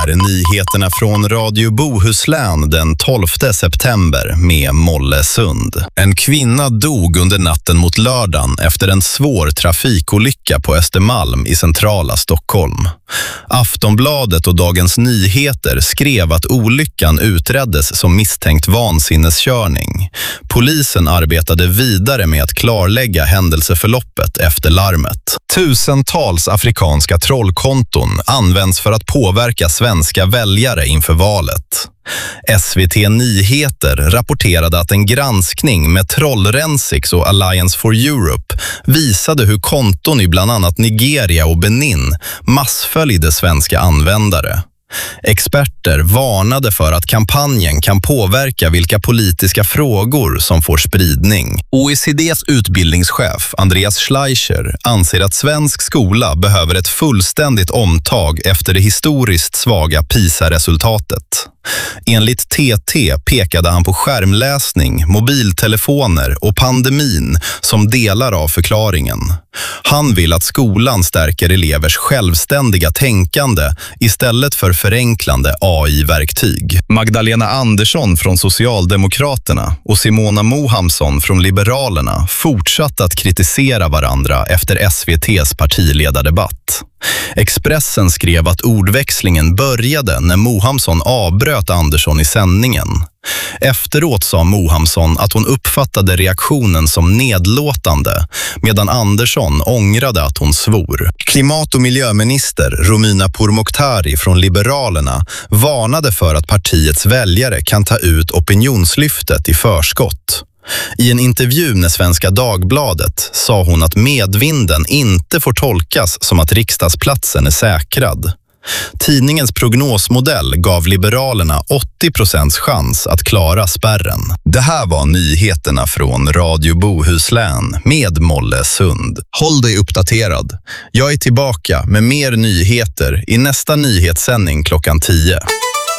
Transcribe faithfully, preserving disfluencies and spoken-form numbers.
Här är nyheterna från Radio Bohuslän den tolfte september med Mollesund. En kvinna dog under natten mot lördagen efter en svår trafikolycka på Östermalm i centrala Stockholm. Aftonbladet och Dagens Nyheter skrev att olyckan utreddes som misstänkt vansinneskörning. Polisen arbetade vidare med att klarlägga händelseförloppet efter larmet. Tusentals afrikanska trollkonton används för att påverka svenska väljare inför valet. S V T Nyheter rapporterade att en granskning med Trollrensix och Alliance for Europe visade hur konton i bland annat Nigeria och Benin massföljde svenska användare. Experter varnade för att kampanjen kan påverka vilka politiska frågor som får spridning. O E C D:s utbildningschef Andreas Schleicher anser att svensk skola behöver ett fullständigt omtag efter det historiskt svaga PISA-resultatet. Enligt T T pekade han på skärmläsning, mobiltelefoner och pandemin som delar av förklaringen. Han vill att skolan stärker elevers självständiga tänkande istället för förenklande A I-verktyg. Magdalena Andersson från Socialdemokraterna och Simona Mohamsson från Liberalerna fortsatte att kritisera varandra efter S V T:s partiledardebatt. Expressen skrev att ordväxlingen började när Mohamsson avbröt Andersson i sändningen. Efteråt sa Mohamsson att hon uppfattade reaktionen som nedlåtande, medan Andersson ångrade att hon svor. Klimat- och miljöminister Romina Pourmokhtari från Liberalerna varnade för att partiets väljare kan ta ut opinionslyftet i förskott. I en intervju med Svenska Dagbladet sa hon att medvinden inte får tolkas som att riksdagsplatsen är säkrad. Tidningens prognosmodell gav Liberalerna åttio procents chans att klara spärren. Det här var nyheterna från Radio Bohuslän med Mollesund. Håll dig uppdaterad. Jag är tillbaka med mer nyheter i nästa nyhetssändning klockan tio.